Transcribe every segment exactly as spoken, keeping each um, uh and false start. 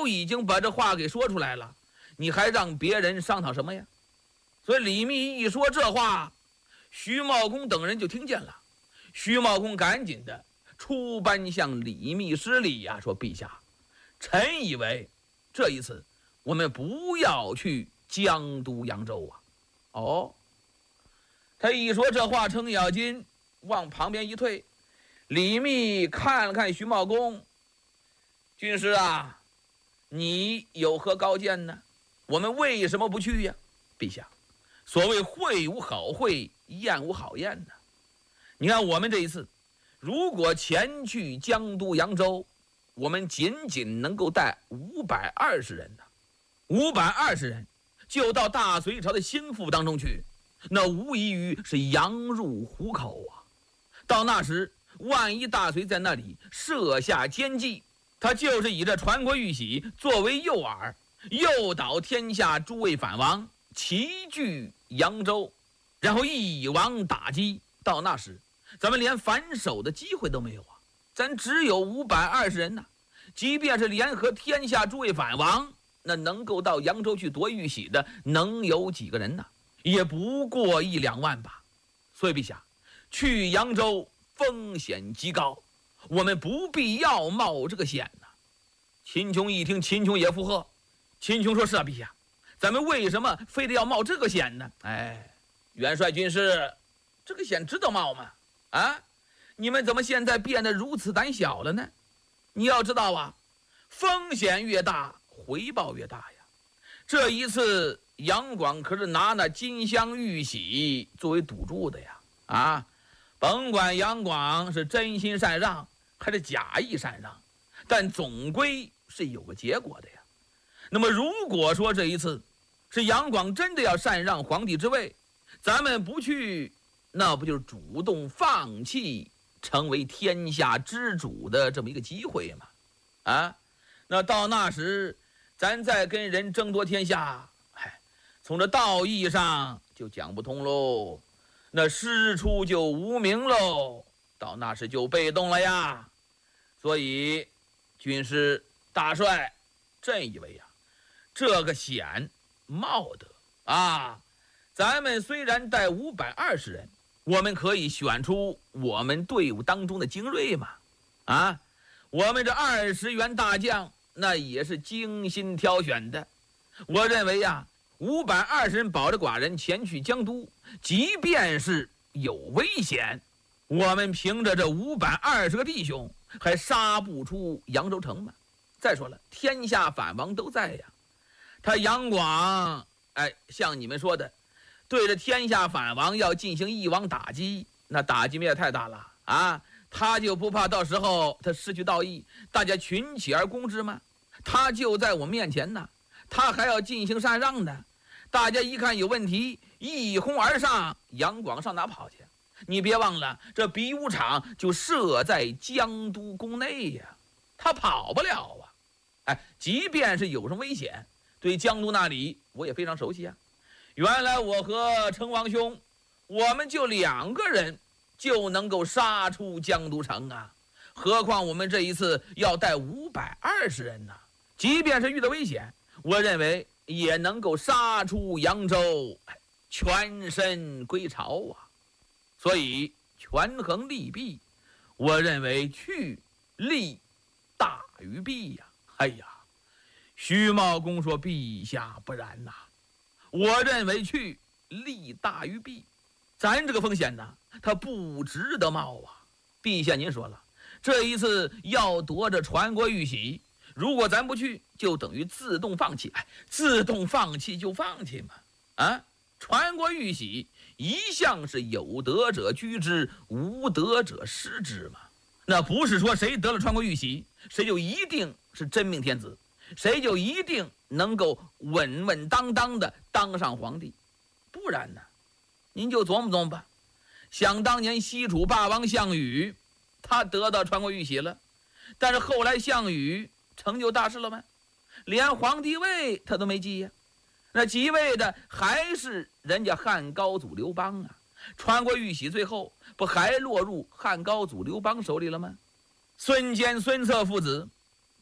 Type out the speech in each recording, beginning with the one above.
都已经把这话给说出来了，你还让别人商讨什么呀？所以李密一说这话，徐茂公等人就听见了。徐茂公赶紧的出班向李密施礼呀、啊，说：“陛下，臣以为这一次我们不要去江都扬州啊。”哦，他一说这话，程咬金往旁边一退。李密看了看徐茂公，军师啊，你有何高见呢？我们为什么不去呀？陛下，所谓会无好会，宴无好宴呢。你看我们这一次，如果前去江都扬州，我们仅仅能够带五百二十人呢，五百二十人就到大隋朝的心腹当中去，那无异于是羊入虎口啊。到那时，万一大隋在那里设下奸计，他就是以这传国玉玺作为诱饵，诱导天下诸位反王齐聚扬州，然后一网打尽。到那时，咱们连反手的机会都没有啊！咱只有五百二十人呐，即便是联合天下诸位反王，那能够到扬州去夺玉玺的，能有几个人呢？也不过一两万吧。所以陛下，去扬州风险极高，我们不必要冒这个险呢。秦琼一听，秦琼也附和。秦琼说：“是啊，陛下，咱们为什么非得要冒这个险呢？哎，元帅军师，这个险值得冒吗？啊，你们怎么现在变得如此胆小了呢？你要知道啊，风险越大，回报越大呀。这一次杨广可是拿那金镶玉玺作为赌注的呀！啊，甭管杨广是真心禅让还是假意禅让，但总归是有个结果的呀。那么如果说这一次是杨广真的要禅让皇帝之位，咱们不去，那不就是主动放弃成为天下之主的这么一个机会吗？啊，那到那时咱再跟人争夺天下，哎，从这道义上就讲不通喽，那师出就无名喽，到那时就被动了呀。所以军师大帅，朕以为呀，这个险冒得啊。咱们虽然带五百二十人，我们可以选出我们队伍当中的精锐嘛。啊，我们这二十员大将，那也是精心挑选的。我认为呀，五百二十人保着寡人前去江都，即便是有危险，我们凭着这五百二十个弟兄，还杀不出扬州城吗？再说了，天下反王都在呀。他杨广，哎，像你们说的，对着天下反王要进行一网打尽，那打击面也太大了啊！他就不怕到时候他失去道义，大家群起而攻之吗？他就在我们面前呢，他还要进行禅让呢。大家一看有问题，一哄而上，杨广上哪跑去？你别忘了，这比武场就设在江都宫内呀，他跑不了啊！哎，即便是有什么危险，对江都那里我也非常熟悉啊。原来我和成王兄，我们就两个人就能够杀出江都城啊，何况我们这一次要带五百二十人呢？即便是遇到危险，我认为也能够杀出扬州，全身归朝啊。所以权衡利弊，我认为去利大于弊呀。哎呀，徐茂公说：“陛下不然呐、啊，我认为去利大于弊，咱这个风险呢，它不值得冒啊。陛下您说了，这一次要夺着传国玉玺，如果咱不去，就等于自动放弃。哎，自动放弃就放弃嘛。啊，传国玉玺一向是有德者居之，无德者失之嘛。那不是说谁得了传国玉玺，谁就一定是真命天子，谁就一定能够稳稳当当的当上皇帝。不然呢，您就琢磨琢磨吧。想当年西楚霸王项羽，他得到传国玉玺了，但是后来项羽成就大事了吗？连皇帝位他都没继呀。那即位的还是人家汉高祖刘邦啊，传国玉玺最后不还落入汉高祖刘邦手里了吗？孙坚、孙策父子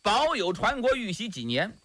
保有传国玉玺几年，